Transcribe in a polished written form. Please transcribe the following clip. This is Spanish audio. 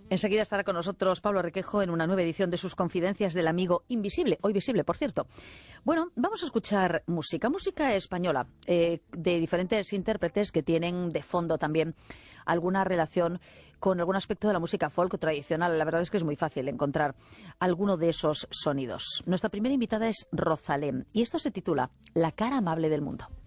Enseguida estará con nosotros Pablo Requejo en una nueva edición de sus Confidencias del Amigo Invisible, hoy visible, por cierto. Bueno, vamos a escuchar música española, de diferentes intérpretes que tienen de fondo también alguna relación con algún aspecto de la música folk tradicional. La verdad es que es muy fácil encontrar alguno de esos sonidos. Nuestra primera invitada es Rosalén y esto se titula La cara amable del mundo.